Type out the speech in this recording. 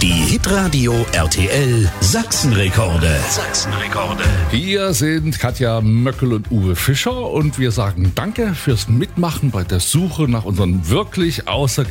Die Hitradio RTL Sachsenrekorde. Hier sind Katja Möckel und Uwe Fischer und wir sagen Danke fürs Mitmachen bei der Suche nach unseren wirklich